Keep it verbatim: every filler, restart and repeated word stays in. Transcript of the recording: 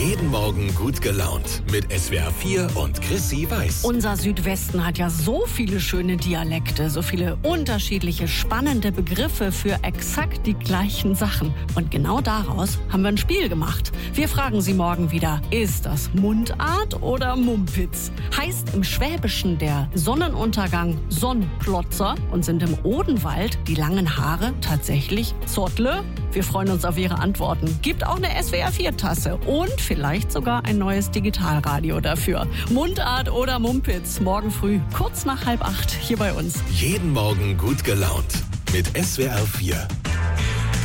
Jeden Morgen gut gelaunt mit S W R vier und Chrissy Weiß. Unser Südwesten hat ja so viele schöne Dialekte, so viele unterschiedliche, spannende Begriffe für exakt die gleichen Sachen. Und genau daraus haben wir ein Spiel gemacht. Wir fragen Sie morgen wieder, ist das Mundart oder Mumpitz? Heißt im Schwäbischen der Sonnenuntergang Sonnenplotzer und sind im Odenwald die langen Haare tatsächlich Zottle? Wir freuen uns auf Ihre Antworten. Gibt auch eine S W R vier Tasse und vielleicht sogar ein neues Digitalradio dafür. Mundart oder Mumpitz, morgen früh, kurz nach halb acht, hier bei uns. Jeden Morgen gut gelaunt mit S W R vier.